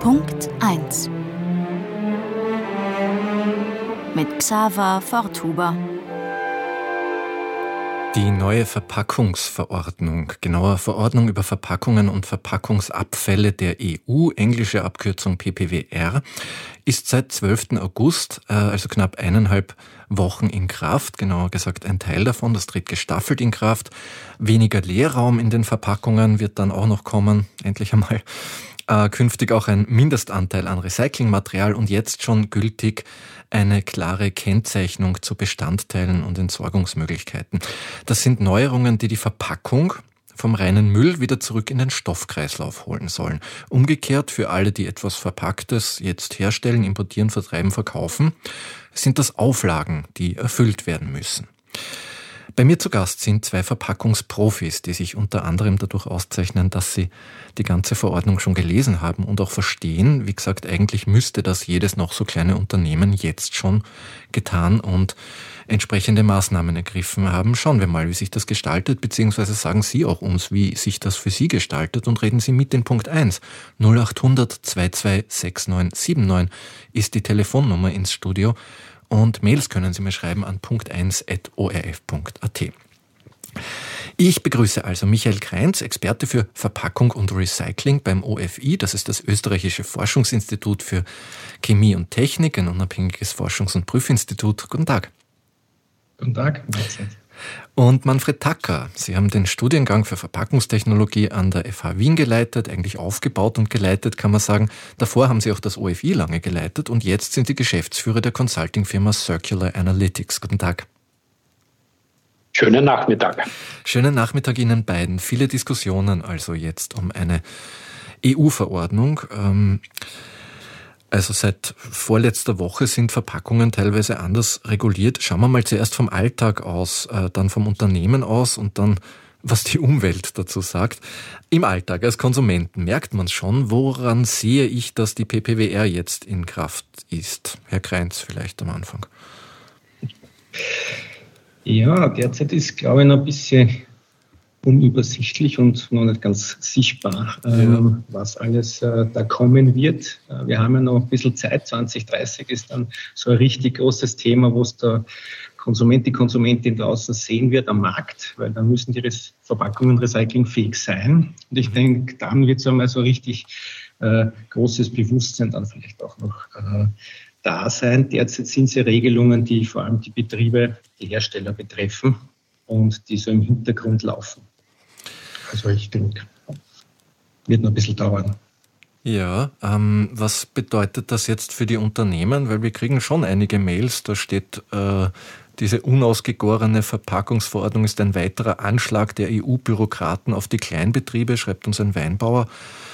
Punkt 1 mit Xaver Forthuber. Die neue Verpackungsverordnung, genauer Verordnung über Verpackungen und Verpackungsabfälle der EU, englische Abkürzung PPWR, ist seit 12. August, also knapp 1,5 Wochen in Kraft, genauer gesagt ein Teil davon, das tritt gestaffelt in Kraft. Weniger Leerraum in den Verpackungen wird dann auch noch kommen, endlich einmal. Künftig auch ein Mindestanteil an Recyclingmaterial und jetzt schon gültig eine klare Kennzeichnung zu Bestandteilen und Entsorgungsmöglichkeiten. Das sind Neuerungen, die die Verpackung vom reinen Müll wieder zurück in den Stoffkreislauf holen sollen. Umgekehrt für alle, die etwas Verpacktes jetzt herstellen, importieren, vertreiben, verkaufen, sind das Auflagen, die erfüllt werden müssen. Bei mir zu Gast sind 2 Verpackungsprofis, die sich unter anderem dadurch auszeichnen, dass sie die ganze Verordnung schon gelesen haben und auch verstehen. Wie gesagt, eigentlich müsste das jedes noch so kleine Unternehmen jetzt schon getan und entsprechende Maßnahmen ergriffen haben. Schauen wir mal, wie sich das gestaltet, beziehungsweise sagen Sie auch uns, wie sich das für Sie gestaltet und reden Sie mit in Punkt 1. 0800 22 6979 ist die Telefonnummer ins Studio. Und Mails können Sie mir schreiben an punkt1@orf.at. Ich begrüße also Michael Kreintz, Experte für Verpackung und Recycling beim OFI. Das ist das österreichische Forschungsinstitut für Chemie und Technik, ein unabhängiges Forschungs- und Prüfinstitut. Guten Tag. Guten Tag. Und Manfred Tacker, Sie haben den Studiengang für Verpackungstechnologie an der FH Wien geleitet, eigentlich aufgebaut und geleitet, kann man sagen. Davor haben Sie auch das OFI lange geleitet und jetzt sind Sie Geschäftsführer der Consulting-Firma Circular Analytics. Guten Tag. Schönen Nachmittag. Schönen Nachmittag Ihnen beiden. Viele Diskussionen also jetzt um eine EU-Verordnung. Also seit vorletzter Woche sind Verpackungen teilweise anders reguliert. Schauen wir mal zuerst vom Alltag aus, dann vom Unternehmen aus und dann, was die Umwelt dazu sagt. Im Alltag als Konsumenten merkt man es schon. Woran sehe ich, dass die PPWR jetzt in Kraft ist? Herr Kreintz vielleicht am Anfang. Ja, derzeit ist, glaube ich, noch ein bisschen unübersichtlich und noch nicht ganz sichtbar, was alles da kommen wird. Wir haben ja noch ein bisschen Zeit. 2030 ist dann so ein richtig großes Thema, wo es der Konsument, die Konsumentin draußen sehen wird am Markt, weil dann müssen die Verpackungen recyclingfähig sein. Und ich denke, dann wird es einmal so richtig großes Bewusstsein dann vielleicht auch noch da sein. Derzeit sind es ja Regelungen, die vor allem die Betriebe, die Hersteller betreffen und die so im Hintergrund laufen. Also ich denke, wird noch ein bisschen dauern. Ja, was bedeutet das jetzt für die Unternehmen? Weil wir kriegen schon einige Mails, da steht, diese unausgegorene Verpackungsverordnung ist ein weiterer Anschlag der EU-Bürokraten auf die Kleinbetriebe, schreibt uns ein Weinbauer.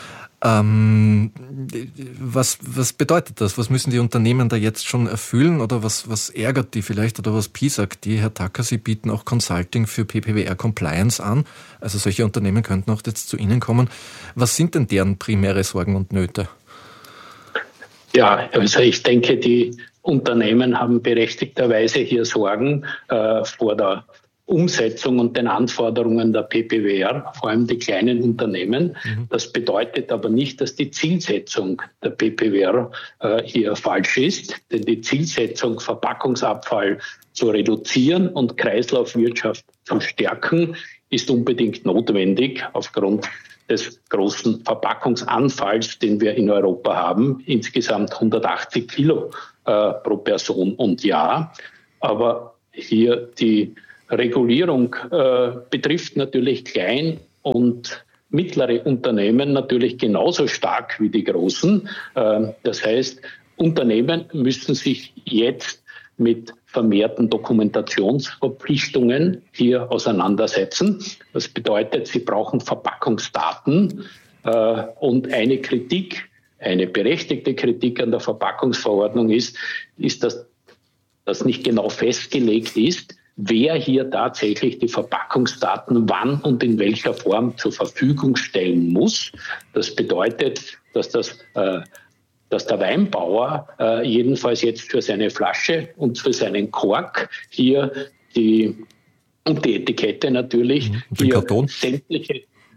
Was bedeutet das? Was müssen die Unternehmen da jetzt schon erfüllen oder was ärgert die vielleicht oder was piesackt die? Herr Tacker, Sie bieten auch Consulting für PPWR Compliance an. Also solche Unternehmen könnten auch jetzt zu Ihnen kommen. Was sind denn deren primäre Sorgen und Nöte? Ja, also ich denke, die Unternehmen haben berechtigterweise hier Sorgen vor der Umsetzung und den Anforderungen der PPWR, vor allem die kleinen Unternehmen. Das bedeutet aber nicht, dass die Zielsetzung der PPWR hier falsch ist, denn die Zielsetzung, Verpackungsabfall zu reduzieren und Kreislaufwirtschaft zu stärken, ist unbedingt notwendig aufgrund des großen Verpackungsanfalls, den wir in Europa haben, insgesamt 180 Kilo pro Person und Jahr. Aber hier die Regulierung betrifft natürlich klein- und mittlere Unternehmen natürlich genauso stark wie die großen. Das heißt, Unternehmen müssen sich jetzt mit vermehrten Dokumentationsverpflichtungen hier auseinandersetzen. Das bedeutet, sie brauchen Verpackungsdaten und eine Kritik, eine berechtigte Kritik an der Verpackungsverordnung ist, dass das nicht genau festgelegt ist, wer hier tatsächlich die Verpackungsdaten wann und in welcher Form zur Verfügung stellen muss. Das bedeutet, dass der Weinbauer jedenfalls jetzt für seine Flasche und für seinen Kork hier und die Etikette natürlich, hier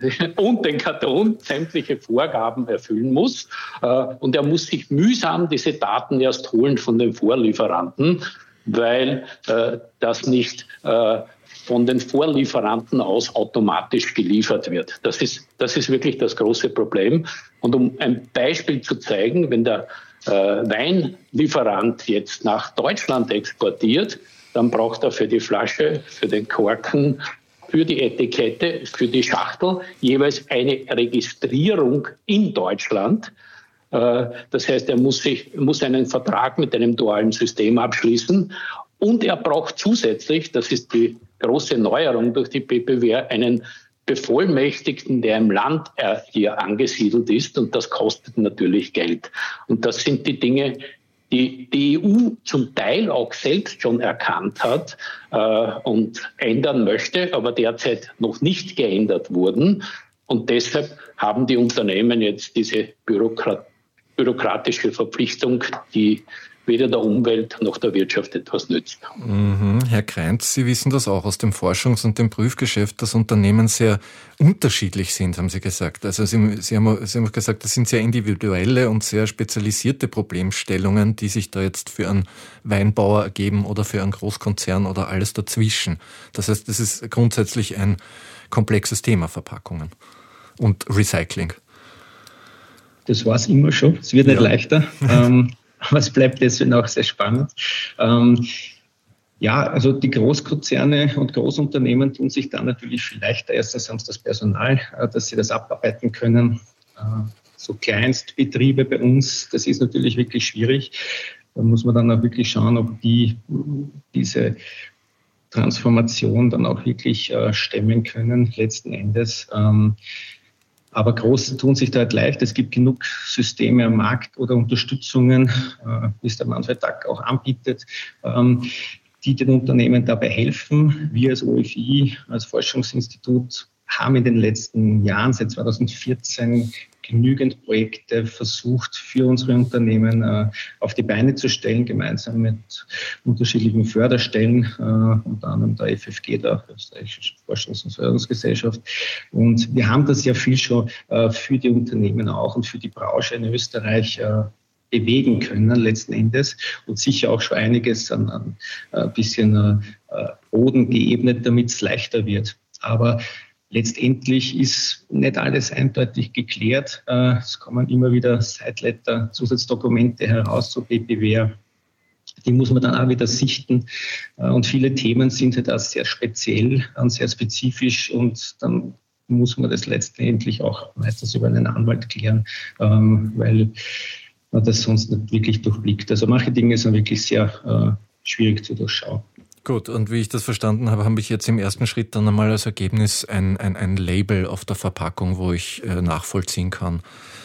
und den Karton sämtliche Vorgaben erfüllen muss. Und er muss sich mühsam diese Daten erst holen von den Vorlieferanten, weil das nicht von den Vorlieferanten aus automatisch geliefert wird. Das ist wirklich das große Problem. Und um ein Beispiel zu zeigen, wenn der Weinlieferant jetzt nach Deutschland exportiert, dann braucht er für die Flasche, für den Korken, für die Etikette, für die Schachtel jeweils eine Registrierung in Deutschland. Das heißt, er muss einen Vertrag mit einem dualen System abschließen und er braucht zusätzlich, das ist die große Neuerung durch die PPWR, einen Bevollmächtigten, der im Land hier angesiedelt ist, und das kostet natürlich Geld. Und das sind die Dinge, die die EU zum Teil auch selbst schon erkannt hat und ändern möchte, aber derzeit noch nicht geändert wurden. Und deshalb haben die Unternehmen jetzt diese bürokratische Verpflichtung, die weder der Umwelt noch der Wirtschaft etwas nützt. Herr Kreintz, Sie wissen das auch aus dem Forschungs- und dem Prüfgeschäft, dass Unternehmen sehr unterschiedlich sind, haben Sie gesagt. Also Sie haben auch gesagt, das sind sehr individuelle und sehr spezialisierte Problemstellungen, die sich da jetzt für einen Weinbauer ergeben oder für einen Großkonzern oder alles dazwischen. Das heißt, das ist grundsätzlich ein komplexes Thema, Verpackungen und Recycling. Das war es immer schon. Es wird nicht leichter. Aber es bleibt deswegen auch sehr spannend. Also die Großkonzerne und Großunternehmen tun sich dann natürlich viel leichter. Erstens haben sie das Personal, dass sie das abarbeiten können. So Kleinstbetriebe bei uns, das ist natürlich wirklich schwierig. Da muss man dann auch wirklich schauen, ob diese Transformation dann auch wirklich stemmen können, letzten Endes. Aber Große tun sich da halt leicht. Es gibt genug Systeme am Markt oder Unterstützungen, wie es der Manfred Dack auch anbietet, die den Unternehmen dabei helfen. Wir als OFI, als Forschungsinstitut, haben in den letzten Jahren, seit 2014, genügend Projekte versucht, für unsere Unternehmen auf die Beine zu stellen, gemeinsam mit unterschiedlichen Förderstellen, unter anderem der FFG, der Österreichischen Forschungs- und Förderungsgesellschaft. Und wir haben das ja viel schon für die Unternehmen auch und für die Branche in Österreich bewegen können letzten Endes und sicher auch schon einiges an ein bisschen Boden geebnet, damit es leichter wird. Aber letztendlich ist nicht alles eindeutig geklärt. Es kommen immer wieder Side-Letter, Zusatzdokumente heraus zur PPWR. Die muss man dann auch wieder sichten. Und viele Themen sind halt auch sehr speziell und sehr spezifisch. Und dann muss man das letztendlich auch meistens über einen Anwalt klären, weil man das sonst nicht wirklich durchblickt. Also manche Dinge sind wirklich sehr schwierig zu durchschauen. Gut, und wie ich das verstanden habe, habe ich jetzt im ersten Schritt dann einmal als Ergebnis ein Label auf der Verpackung, wo ich nachvollziehen kann,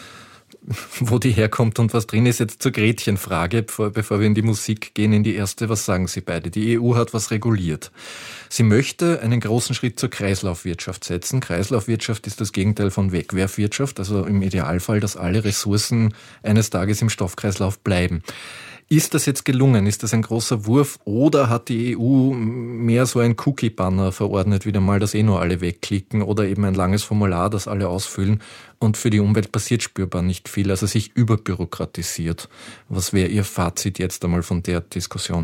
wo die herkommt und was drin ist. Jetzt zur Gretchenfrage, bevor wir in die Musik gehen, in die erste. Was sagen Sie beide? Die EU hat was reguliert. Sie möchte einen großen Schritt zur Kreislaufwirtschaft setzen. Kreislaufwirtschaft ist das Gegenteil von Wegwerfwirtschaft, also im Idealfall, dass alle Ressourcen eines Tages im Stoffkreislauf bleiben. Ist das jetzt gelungen? Ist das ein großer Wurf? Oder hat die EU mehr so ein Cookie-Banner verordnet, wieder mal, dass nur alle wegklicken, oder eben ein langes Formular, das alle ausfüllen, und für die Umwelt passiert spürbar nicht viel, also sich überbürokratisiert? Was wäre Ihr Fazit jetzt einmal von der Diskussion?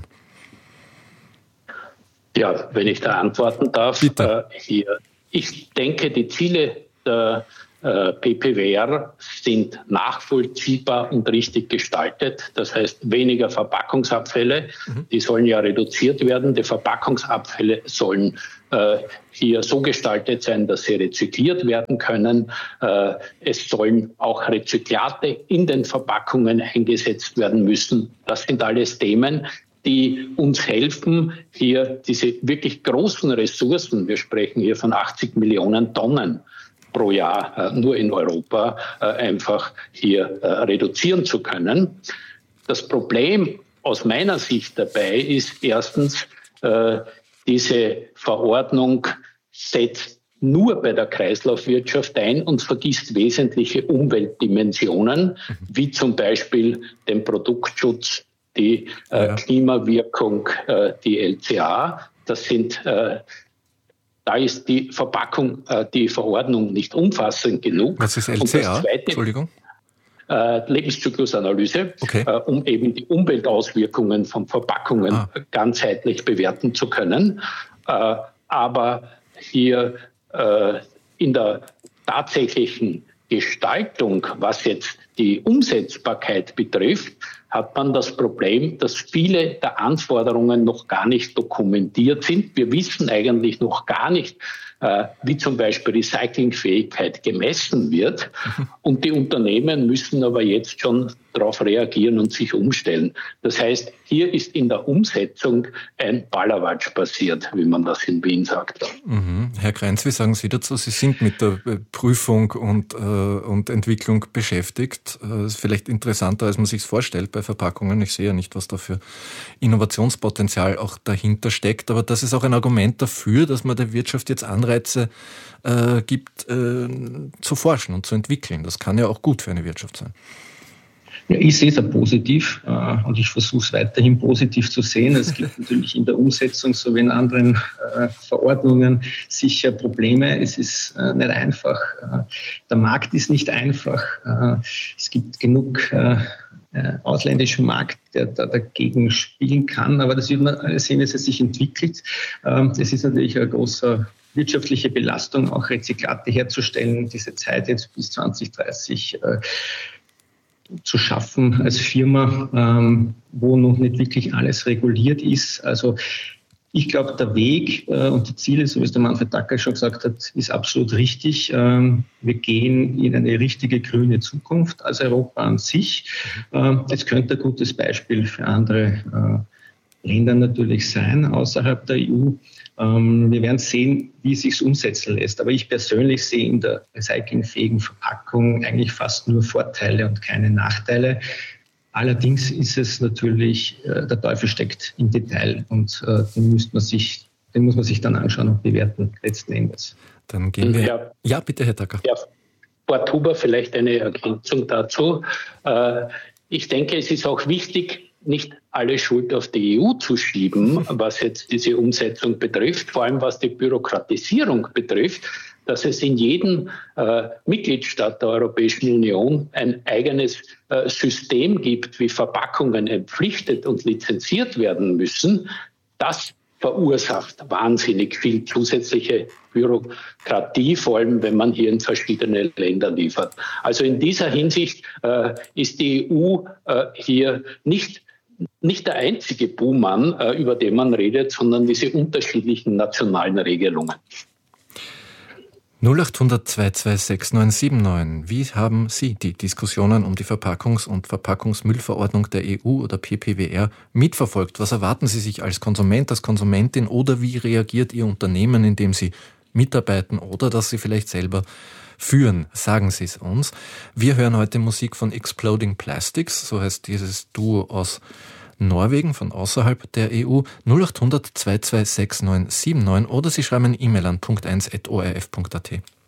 Ja, wenn ich da antworten darf. Bitte. Ich denke, die Ziele der PPWR sind nachvollziehbar und richtig gestaltet. Das heißt, weniger Verpackungsabfälle, die sollen ja reduziert werden. Die Verpackungsabfälle sollen hier so gestaltet sein, dass sie rezykliert werden können. Es sollen auch Rezyklate in den Verpackungen eingesetzt werden müssen. Das sind alles Themen, die uns helfen, hier diese wirklich großen Ressourcen, wir sprechen hier von 80 Millionen Tonnen pro Jahr nur in Europa, einfach hier reduzieren zu können. Das Problem aus meiner Sicht dabei ist erstens, diese Verordnung setzt nur bei der Kreislaufwirtschaft ein und vergisst wesentliche Umweltdimensionen, wie zum Beispiel den Produktschutz, die Klimawirkung, die LCA. Das sind Da ist die Verpackung, die Verordnung nicht umfassend genug. Was ist LCA? Und das Zweite, Entschuldigung. Lebenszyklusanalyse, um eben die Umweltauswirkungen von Verpackungen ganzheitlich bewerten zu können. Aber hier in der tatsächlichen Gestaltung, was jetzt die Umsetzbarkeit betrifft, hat man das Problem, dass viele der Anforderungen noch gar nicht dokumentiert sind. Wir wissen eigentlich noch gar nicht, wie zum Beispiel Recyclingfähigkeit gemessen wird. Und die Unternehmen müssen aber jetzt schon darauf reagieren und sich umstellen. Das heißt, hier ist in der Umsetzung ein Ballerwatsch passiert, wie man das in Wien sagt. Herr Kreintz, wie sagen Sie dazu? Sie sind mit der Prüfung und Entwicklung beschäftigt. Das ist vielleicht interessanter, als man sich vorstellt bei Verpackungen. Ich sehe ja nicht, was da für Innovationspotenzial auch dahinter steckt. Aber das ist auch ein Argument dafür, dass man der Wirtschaft jetzt Anreize gibt, zu forschen und zu entwickeln. Das kann ja auch gut für eine Wirtschaft sein. Ja, ich sehe es auch positiv und ich versuche es weiterhin positiv zu sehen. Es gibt natürlich in der Umsetzung, so wie in anderen Verordnungen, sicher Probleme. Es ist nicht einfach. Der Markt ist nicht einfach. Es gibt genug ausländischen Markt, der dagegen spielen kann. Aber das wird man sehen, dass es sich entwickelt. Es ist natürlich eine große wirtschaftliche Belastung, auch Rezyklate herzustellen, diese Zeit jetzt bis 2030 zu schaffen als Firma, wo noch nicht wirklich alles reguliert ist. Also ich glaube, der Weg und die Ziele, so wie es der Manfred Dacker schon gesagt hat, ist absolut richtig. Wir gehen in eine richtige grüne Zukunft als Europa an sich. Es könnte ein gutes Beispiel für andere Länder natürlich sein, außerhalb der EU. Wir werden sehen, wie es sich umsetzen lässt. Aber ich persönlich sehe in der recyclingfähigen Verpackung eigentlich fast nur Vorteile und keine Nachteile. Allerdings ist es natürlich, der Teufel steckt im Detail und den muss man sich dann anschauen und bewerten letzten Endes. Dann gehen wir. Ja, bitte, Herr Dacker. Ja, Frau Huber, vielleicht eine Ergänzung dazu. Ich denke, es ist auch wichtig, nicht alle Schuld auf die EU zu schieben, was jetzt diese Umsetzung betrifft, vor allem was die Bürokratisierung betrifft, dass es in jedem Mitgliedstaat der Europäischen Union ein eigenes System gibt, wie Verpackungen entpflichtet und lizenziert werden müssen. Das verursacht wahnsinnig viel zusätzliche Bürokratie, vor allem wenn man hier in verschiedene Länder liefert. Also in dieser Hinsicht ist die EU hier nicht der einzige Buhmann, über den man redet, sondern diese unterschiedlichen nationalen Regelungen. 0800 226 6979. Wie haben Sie die Diskussionen um die Verpackungs- und Verpackungsmüllverordnung der EU oder PPWR mitverfolgt? Was erwarten Sie sich als Konsument, als Konsumentin oder wie reagiert Ihr Unternehmen, in dem Sie mitarbeiten oder dass Sie vielleicht selber führen? Sagen Sie es uns. Wir hören heute Musik von Exploding Plastics, so heißt dieses Duo aus Norwegen, von außerhalb der EU. 0800 226 6979 oder Sie schreiben eine E-Mail an punkt1@orf.at.